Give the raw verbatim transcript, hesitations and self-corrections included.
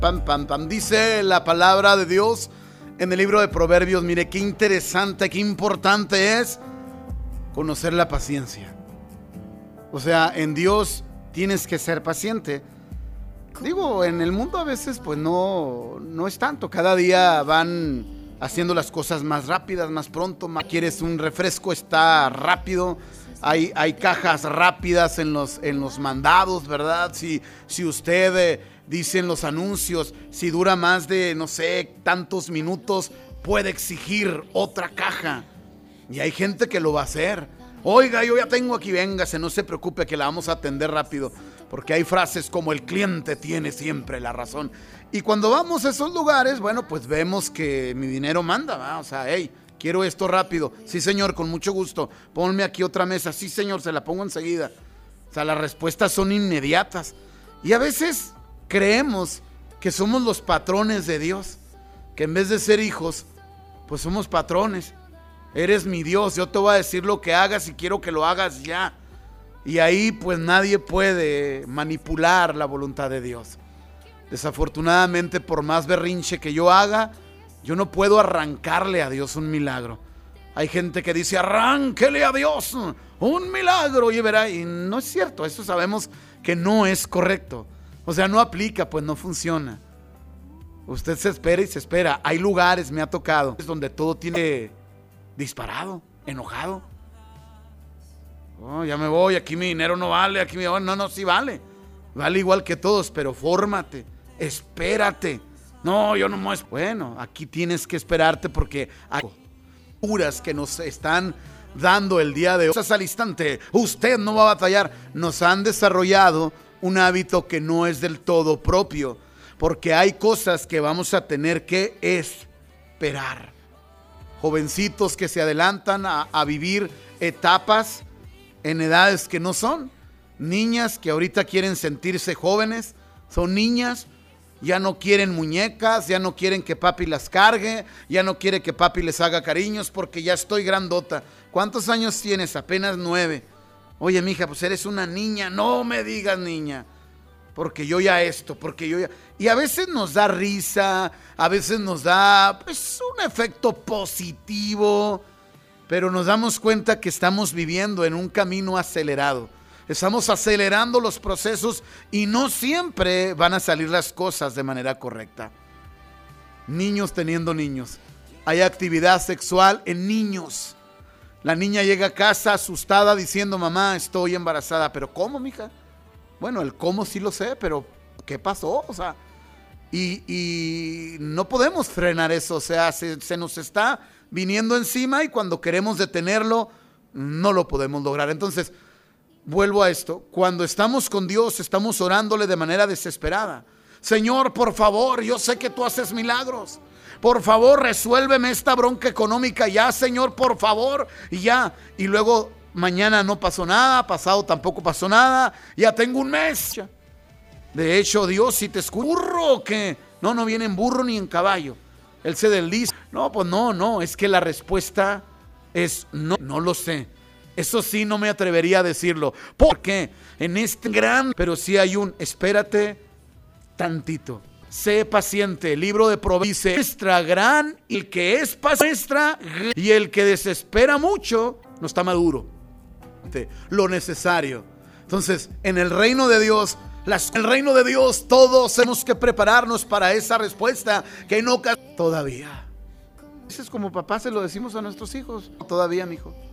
Pam, pam, pam. Dice la palabra de Dios en el libro de Proverbios. Mire qué interesante, qué importante es conocer la paciencia. O sea, en Dios tienes que ser paciente. Digo, en el mundo a veces pues no, no es tanto. Cada día van haciendo las cosas más rápidas, más pronto. Más quieres un refresco, está rápido. Hay, hay cajas rápidas en los, en los mandados, ¿verdad? Si, si usted eh, dice en los anuncios, si dura más de, no sé, tantos minutos, puede exigir otra caja. Y hay gente que lo va a hacer. Oiga, yo ya tengo aquí, véngase, no se preocupe que la vamos a atender rápido. Porque hay frases como el cliente tiene siempre la razón. Y cuando vamos a esos lugares, bueno, pues vemos que mi dinero manda, ¿verdad? O sea, hey, quiero esto rápido. Sí, señor, con mucho gusto. Ponme aquí otra mesa. Sí, señor, se la pongo enseguida. O sea, las respuestas son inmediatas. Y a veces creemos que somos los patrones de Dios. Que en vez de ser hijos, pues somos patrones. Eres mi Dios, yo te voy a decir lo que hagas y quiero que lo hagas ya. Y ahí pues nadie puede manipular la voluntad de Dios. Desafortunadamente, por más berrinche que yo haga, yo no puedo arrancarle a Dios un milagro. Hay gente que dice, arránquele a Dios un milagro y verá. Y no es cierto, eso sabemos que no es correcto. O sea, no aplica, pues no funciona. Usted se espera y se espera. Hay lugares, me ha tocado, donde todo tiene disparado, enojado. Oh, ya me voy, aquí mi dinero no vale, aquí mi... Oh, no, no, sí vale. Vale igual que todos, pero fórmate, espérate. No, yo no me... Bueno, aquí tienes que esperarte porque hay curas que nos están dando el día de hoy. Al instante, usted no va a batallar. Nos han desarrollado un hábito que no es del todo propio, porque hay cosas que vamos a tener que esperar. Jovencitos que se adelantan a, a vivir etapas en edades que no son. Niñas que ahorita quieren sentirse jóvenes, son niñas, ya no quieren muñecas, ya no quieren que papi las cargue, ya no quiere que papi les haga cariños porque ya estoy grandota. ¿Cuántos años tienes? Apenas nueve. Oye, mija, pues eres una niña. No me digas niña, porque yo ya esto, porque yo ya... Y a veces nos da risa, a veces nos da pues un efecto positivo, pero nos damos cuenta que estamos viviendo en un camino acelerado. Estamos acelerando los procesos y no siempre van a salir las cosas de manera correcta. Niños teniendo niños. Hay actividad sexual en niños. La niña llega a casa asustada diciendo, mamá, estoy embarazada. ¿Pero cómo, mija? Bueno, el cómo sí lo sé, pero ¿qué pasó? O sea, y, y no podemos frenar eso. O sea, se, se nos está viniendo encima y cuando queremos detenerlo, no lo podemos lograr. Entonces, vuelvo a esto. Cuando estamos con Dios, estamos orándole de manera desesperada. Señor, por favor, yo sé que tú haces milagros. Por favor, resuélveme esta bronca económica ya, Señor, por favor. Y ya, y luego mañana no pasó nada, pasado tampoco pasó nada, ya tengo un mes. De hecho, Dios, si te escucha, burro que no, no viene en burro ni en caballo. Él se desliza. No, pues no, no, es que la respuesta es no, no lo sé. Eso sí no me atrevería a decirlo. Porque en este gran, pero sí hay un, espérate tantito. Sé paciente. El libro de Proverbios dice, nuestra gran, el que es nuestra, y el que desespera mucho, no está maduro. Lo necesario. Entonces, en el reino de Dios, las, el reino de Dios, todos tenemos que prepararnos para esa respuesta que no todavía. Eso es como papá se lo decimos a nuestros hijos. Todavía, mijo.